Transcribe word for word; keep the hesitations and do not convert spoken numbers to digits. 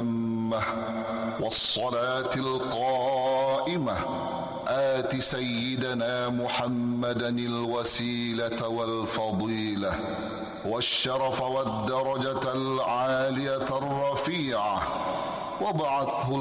التامة والصلاة القائمة آت سيدنا محمدا الوسيلة والفضيلة والشرف والدرجة العالية الرفيعة وابعثه